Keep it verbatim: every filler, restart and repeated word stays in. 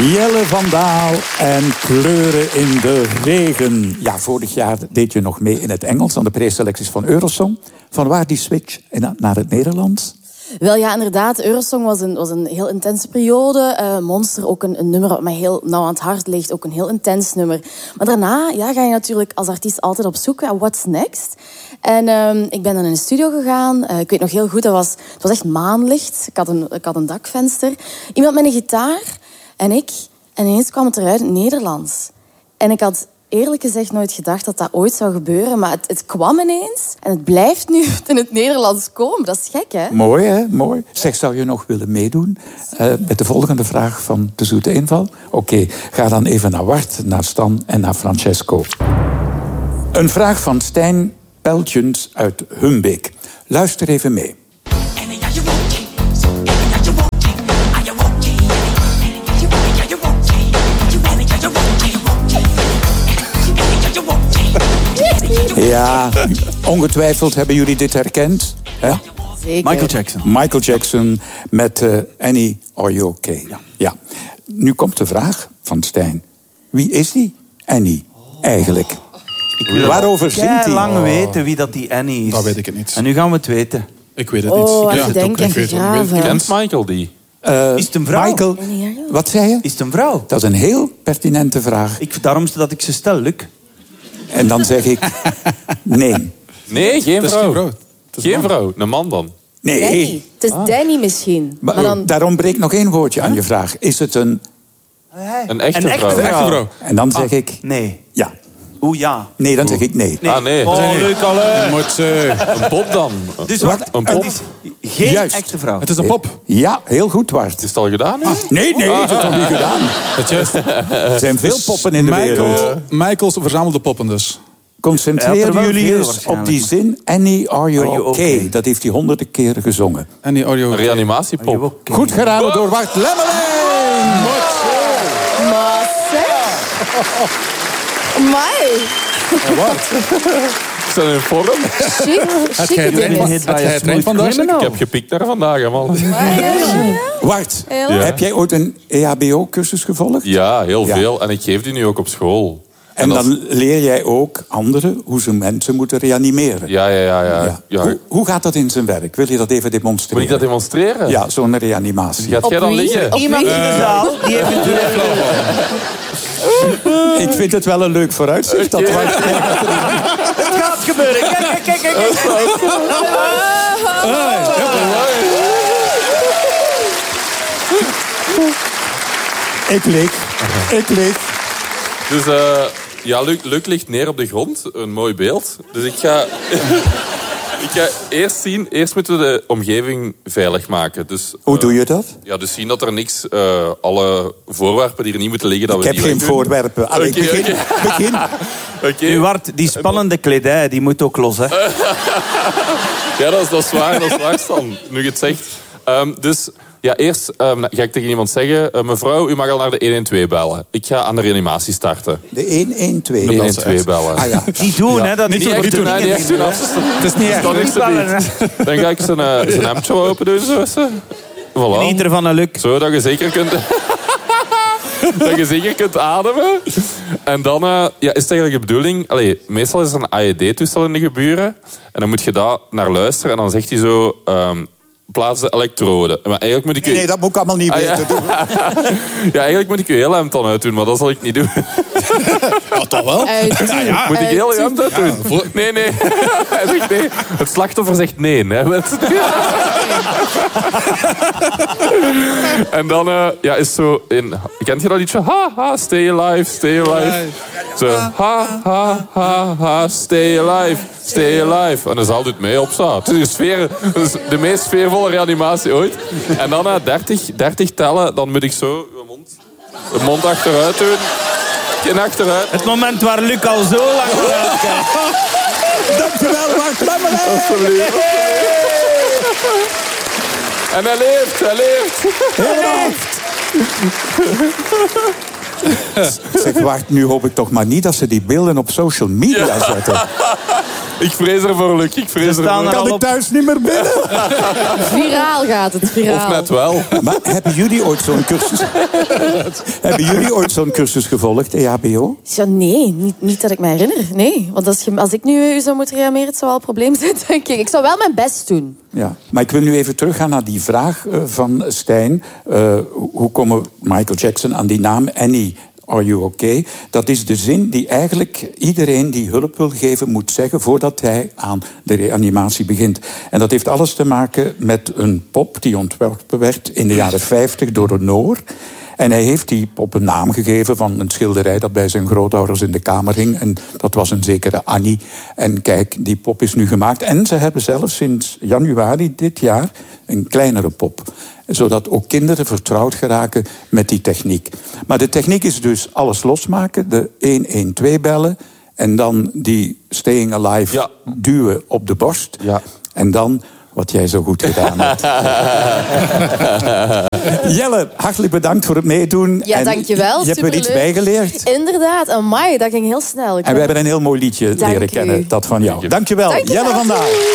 Jelle van Daal en Kleuren in de regen. Ja, vorig jaar deed je nog mee in het Engels aan de preselecties van Eurosong. Vanwaar die switch naar het Nederlands? Wel ja, inderdaad. Eurosong was een, was een heel intense periode. Uh, Monster, ook een, een nummer wat mij heel nauw aan het hart ligt. Ook een heel intens nummer. Maar daarna ja, ga je natuurlijk als artiest altijd op zoek naar what's next. En uh, ik ben dan in de studio gegaan. Uh, ik weet nog heel goed, dat was, het was echt maanlicht. Ik had, een, ik had een dakvenster. Iemand met een gitaar en ik. En ineens kwam het eruit in het Nederlands. En ik had eerlijk gezegd nooit gedacht dat dat ooit zou gebeuren. Maar het, het kwam ineens. En het blijft nu in het Nederlands komen. Dat is gek, hè? Mooi, hè? Mooi. Zeg, zou je nog willen meedoen uh, met de volgende vraag van De Zoete Inval? Oké, okay, ga dan even naar Wart, naar Stan en naar Francesco. Een vraag van Stijn Peltjens uit Humbeek. Luister even mee. Ja, ongetwijfeld hebben jullie dit herkend. Hè? Zeker. Michael Jackson. Michael Jackson met uh, Annie, Are You Okay? Ja. ja. Nu komt de vraag van Stijn. Wie is die Annie eigenlijk? Ik wil Waarover zingt hij? lang weten wie dat die Annie is. Dat weet ik het niet. En nu gaan we het weten. Ik weet het Oh, niet. ik denk en gegraven. Kent Michael die? Uh, Is het een vrouw? Michael, wat zei je? Is het een vrouw? Dat is een heel pertinente vraag. Ik, daarom dat ik ze stel, Luc. En dan zeg ik nee. Nee, geen Het is vrouw. geen vrouw. Het is Geen een man. vrouw, een man dan. Nee. Danny. Het is Ah. Danny misschien. Maar, Maar dan... Daar ontbreekt nog één woordje aan je vraag. Is het een... Een echte Een echte vrouw. Een echte vrouw. En dan zeg ik Nee. ja. Oeh, ja. Nee, dan zeg ik nee. Nee. Ah, nee. Oh, Luc, alle. Moet, uh, Een pop dan. Dus Wat? wacht, Een pop. het is geen Juist. echte vrouw. het is een pop. Ja, heel goed, Wart. Is het al gedaan nu? Nee, nee, dat is nog niet gedaan. Het juist. Er zijn veel poppen in de wereld. Michael, Michael's verzamelde poppen dus. Ja, Concentreer er wel jullie veel eens op waarschijnlijk. die zin. Annie, are you, Are you okay? okay? Dat heeft hij honderden keren gezongen. En die audio. Een reanimatiepop. Goed geraden door Wart Lemmeling. Maar zeg... Amai. Is dat in vorm? Chic, Het chique jij dingen. het jij traind vandaag? Ik heb gepikt daar vandaag, hè, man. Wart, Ja. heb jij ooit een E H B O-cursus gevolgd? Ja, heel Ja. veel. En ik geef die nu ook op school. En dat- dan leer jij ook anderen hoe ze mensen moeten reanimeren. Ja, ja, ja. ja. Ja. ja. Hoe, hoe gaat dat in zijn werk? Wil je dat even demonstreren? Moet ik dat demonstreren? Ja, zo'n reanimatie. Gaat jij dan Op wie? liggen? Iemand in de zaal, die heeft het Ik vind het wel een leuk vooruitzicht. Dat Wart... Het gaat gebeuren. Kijk, kijk, kijk, kijk. Ik leek. Ik leek. Dus eh ja, Luc, Luc ligt neer op de grond. Een mooi beeld. Dus ik ga... ik ga eerst zien... Eerst moeten we de omgeving veilig maken. Dus, Hoe eh, doe je dat? Ja, dus zien dat er niks... eh, alle voorwerpen die er niet moeten liggen... Dat Ik we heb die geen wegdoen. voorwerpen. Allee, Oké, begin, oké. begin. Oké. Nu, Wart, die spannende kledij, die moet ook los, hè. Ja, dat is, dat is waar. Dat is waar, Stan. Nu je het zegt. Ehm, dus... Ja, eerst um, ga ik tegen iemand zeggen... Uh, mevrouw, u mag al naar de honderdtwaalf bellen. Ik ga aan de reanimatie starten. De honderdtwaalf. honderdtwaalf bellen. Ah ja. Niet doen, hè. Dat Niet die doen, echt niet doen. Nee, niet echt doen. Het is niet echt. Dat is bellen, niet. Dan ga ik zijn, uh, zijn hemdje open doen. Zo is ze. Voilà. Geniet van een Luc. Zo, dat je zeker kunt... dat je zeker kunt ademen. En dan uh, ja, is het eigenlijk de bedoeling... Allee, meestal is er een A E D-toestel in de geburen. En dan moet je daar naar luisteren. En dan zegt hij zo... Um, plaats de elektroden. Maar eigenlijk moet ik... Nee, nee, dat moet ik allemaal niet Ah, ja. weten. Ja, eigenlijk moet ik je heel hemd dan uitdoen, maar dat zal ik niet doen. Ja, toch wel? Uit, Moet ik heel uit- je hemd uitdoen? voor- Nee, nee. Hij zegt nee. Het slachtoffer zegt nee. Hè. En dan uh, ja, is zo in... Kent je dat liedje? Ha, ha, stay alive, stay alive. Zo, ha, ha, ha, ha, stay alive, stay alive. En de zaal doet mee, opstaan. Het is de, sfeer, het is de meest sfeervolle reanimatie ooit. En dan na dertig, dertig tellen, dan moet ik zo de mond, de mond achteruit doen. Kin achteruit. Het moment waar Luc al zo lang vooruit kijkt. Dankjewel, Wart Lemmeling. Alsjeblieft. En hij leeft, hij leeft. Zeg, Wart, nu hoop ik toch maar niet dat ze die beelden op social media zetten. Ik vrees ervoor, Luc. Ik vrees staan ervoor. er al Kan ik op. thuis niet meer binnen? Viraal gaat het, viraal. Of net wel. Maar hebben jullie ooit zo'n cursus... hebben jullie ooit zo'n cursus gevolgd, E H B O? Ja, nee, niet, niet dat ik me herinner. Nee, want als, je, als ik nu u zou moeten reanimeren, het zou wel een probleem zijn, denk ik. Ik zou wel mijn best doen. Ja, maar ik wil nu even teruggaan naar die vraag uh, van Stijn. Uh, hoe komen Michael Jackson aan die naam Annie? Are you okay? Dat is de zin die eigenlijk iedereen die hulp wil geven moet zeggen voordat hij aan de reanimatie begint. En dat heeft alles te maken met een pop die ontworpen werd in de jaren vijftig door een Noor. En hij heeft die pop een naam gegeven van een schilderij dat bij zijn grootouders in de kamer hing. En dat was een zekere Annie. En kijk, die pop is nu gemaakt. En ze hebben zelfs sinds januari dit jaar een kleinere pop. Zodat ook kinderen vertrouwd geraken met die techniek. Maar de techniek is dus alles losmaken. De honderdtwaalf bellen. En dan die Staying Alive Ja. duwen op de borst. Ja. En dan... wat jij zo goed gedaan hebt. Jelle, hartelijk bedankt voor het meedoen. Ja, En dankjewel. Je hebt er iets Superleuk. bijgeleerd. Inderdaad, amai, dat ging heel snel. Ik En we hebben een heel mooi liedje Dank leren u. kennen, dat van jou. Dank je. Dankjewel, Dankjewel. Jelle van Daal.